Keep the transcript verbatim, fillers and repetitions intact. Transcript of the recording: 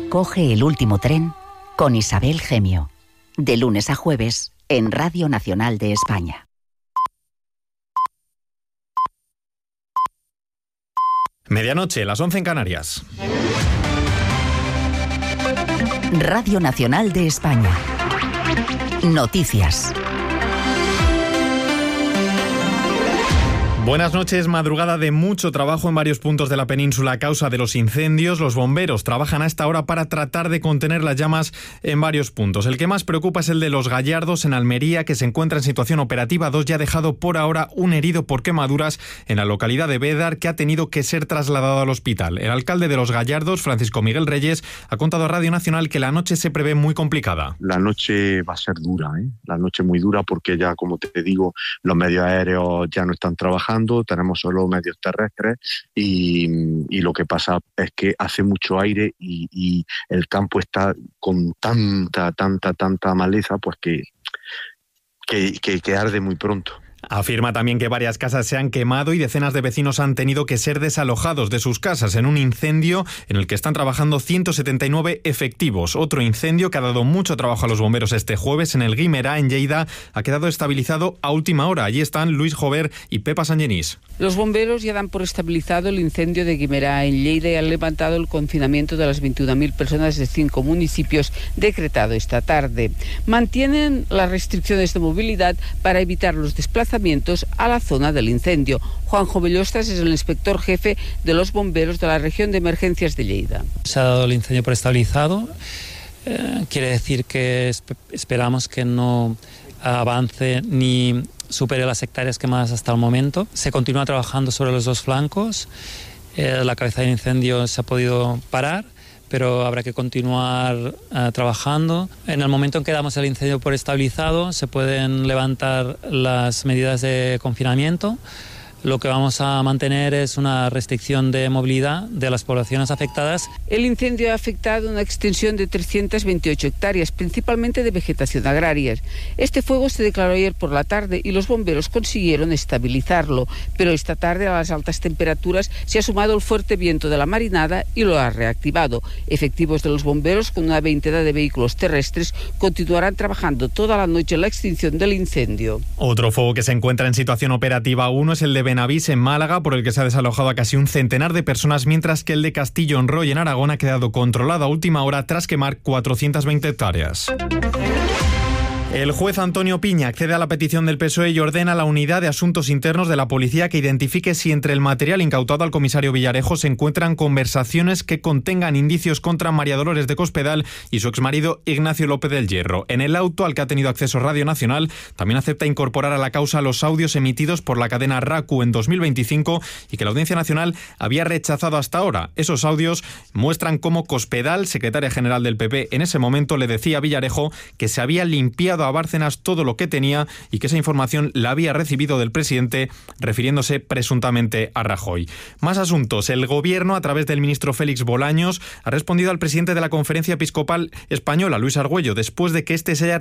Coge el último tren con Isabel Gemio. De lunes a jueves en Radio Nacional de España. Medianoche, las once en Canarias. Radio Nacional de España. Noticias. Buenas noches. Madrugada de mucho trabajo en varios puntos de la península a causa de los incendios. Los bomberos trabajan a esta hora para tratar de contener las llamas en varios puntos. El que más preocupa es el de Los Gallardos, en Almería, que se encuentra en situación operativa dos y ha dejado por ahora un herido por quemaduras en la localidad de Bédar, que ha tenido que ser trasladado al hospital. El alcalde de Los Gallardos, Francisco Miguel Reyes, ha contado a Radio Nacional que la noche se prevé muy complicada. La noche va a ser dura, ¿eh? La noche muy dura porque ya, como te digo, los medios aéreos ya no están trabajando. Tenemos solo medios terrestres y, y lo que pasa es que hace mucho aire y, y el campo está con tanta, tanta, tanta maleza, pues que, que, que, que arde muy pronto. Afirma también que varias casas se han quemado y decenas de vecinos han tenido que ser desalojados de sus casas en un incendio en el que están trabajando ciento setenta y nueve efectivos. Otro incendio que ha dado mucho trabajo a los bomberos este jueves en el Guimerá, en Lleida, ha quedado estabilizado a última hora. Allí están Luis Jover y Pepa Sangenís. Los bomberos ya dan por estabilizado el incendio de Guimerá, en Lleida, y han levantado el confinamiento de las veintiuna mil personas de cinco municipios decretado esta tarde. Mantienen las restricciones de movilidad para evitar los desplazamientos a la zona del incendio. Juanjo Bellostas es el inspector jefe de los bomberos de la región de emergencias de Lleida. Se ha dado el incendio por estabilizado. Eh, quiere decir que esp- esperamos que no avance ni supere las hectáreas quemadas hasta el momento. Se continúa trabajando sobre los dos flancos. Eh, la cabeza del incendio se ha podido parar, pero habrá que continuar uh, trabajando. En el momento en que damos el incendio por estabilizado, se pueden levantar las medidas de confinamiento. Lo que vamos a mantener es una restricción de movilidad de las poblaciones afectadas. El incendio ha afectado una extensión de trescientas veintiocho hectáreas, principalmente de vegetación agraria. Este fuego se declaró ayer por la tarde y los bomberos consiguieron estabilizarlo, pero esta tarde a las altas temperaturas se ha sumado el fuerte viento de la marinada y lo ha reactivado. Efectivos de los bomberos con una veintena de vehículos terrestres continuarán trabajando toda la noche en la extinción del incendio. Otro fuego que se encuentra en situación operativa uno es el de Benavís, en Málaga, por el que se ha desalojado a casi un centenar de personas, mientras que el de Castillo en Roy, en Aragón, ha quedado controlado a última hora tras quemar cuatrocientas veinte hectáreas. El juez Antonio Piña accede a la petición del P S O E y ordena a la Unidad de Asuntos Internos de la Policía que identifique si entre el material incautado al comisario Villarejo se encuentran conversaciones que contengan indicios contra María Dolores de Cospedal y su exmarido Ignacio López del Hierro. En el auto al que ha tenido acceso Radio Nacional, también acepta incorporar a la causa los audios emitidos por la cadena RACU en dos mil veinticinco y que la Audiencia Nacional había rechazado hasta ahora. Esos audios muestran cómo Cospedal, secretaria general del P P, en ese momento le decía a Villarejo que se había limpiado a Bárcenas todo lo que tenía y que esa información la había recibido del presidente, refiriéndose presuntamente a Rajoy. Más asuntos. El gobierno, a través del ministro Félix Bolaños, ha respondido al presidente de la Conferencia Episcopal Española, Luis Argüello, después de que este se haya